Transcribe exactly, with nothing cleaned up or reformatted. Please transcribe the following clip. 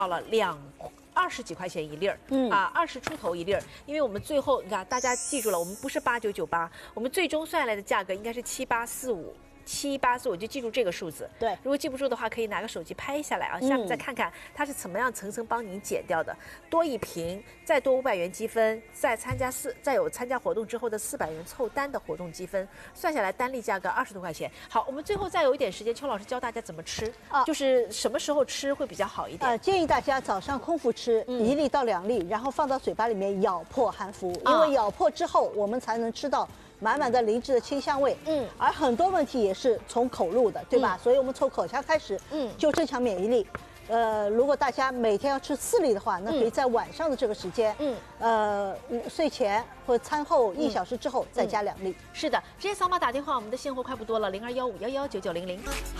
到了两二十几块钱一粒儿， 嗯啊，二十出头一粒儿。因为我们最后你看，大家记住了，我们不是八九九八，我们最终算下来的价格应该是七八四五。七八四，我就记住这个数字。 对， 如果记不住的话，可以拿个手机拍下来啊，下面再看看它是怎么样层层帮您减掉的。多一瓶，再多五百元积分，再参加四，再有参加活动之后的四百元凑单的活动积分，算下来单粒价格二十多块钱。好，我们最后再有一点时间，邱老师教大家怎么吃， 啊就是什么时候吃会比较好一点。 呃，建议大家早上空腹吃、 嗯、 一粒到两粒，然后放到嘴巴里面咬破含服， 啊、 因为咬破之后我们才能吃到满满的灵芝的清香味。嗯，而很多问题也是从口入的，对吧？嗯、所以我们从口腔开始，嗯，就增强免疫力。呃，如果大家每天要吃四粒的话，那可以在晚上的这个时间，嗯，呃，睡前或餐后一小时之后再加两粒。 嗯、是的，直接扫码打电话，我们的现货快不多了，零二幺五幺幺九九零零。